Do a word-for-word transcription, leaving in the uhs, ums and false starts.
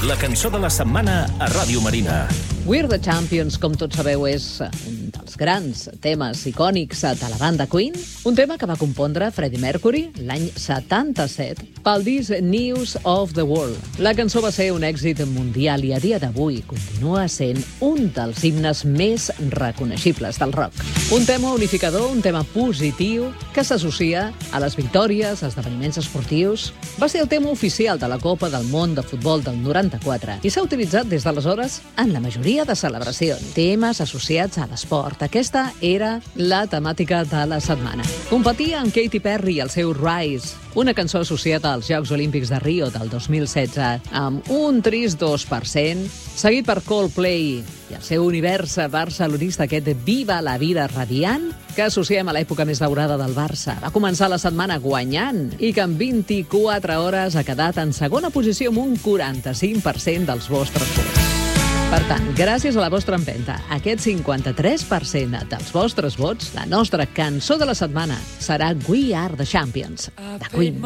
La cançó de la setmana a Ràdio Marina. We're the Champions, com tots sabeu, és un dels grans temes icònics de la banda Queen, un tema que va compondre Freddie Mercury l'any setanta-set pel disc News of the World. La cançó va ser un èxit mundial i a dia d'avui continua sent un dels himnes més reconeixibles del rock. Un tema unificador, un tema positiu que s'associa a les victòries, esdeveniments esportius. Va ser el tema oficial de la Copa del Món de Futbol del noranta-quatre i s'ha utilitzat des d'aleshores en la majoria de celebracions. Temes associats a l'esport. Aquesta era la temàtica de la setmana. Competia amb Katy Perry i el seu Rise, una cançó associada als Jocs Olímpics de Rio del dos mil setze, amb un trist dos per cent, seguit per Coldplay i el seu univers barcelonista, aquest Viva la vida radiant, que associem a l'època més daurada del Barça. Va començar la setmana guanyant i que en vint-i-quatre hores ha quedat en segona posició amb un quaranta-cinc per cent dels vostres vots. Per tant, gràcies a la vostra empenta, aquest cinquanta-tres per cent dels vostres vots, la nostra cançó de la setmana serà We Are the Champions, de Queen.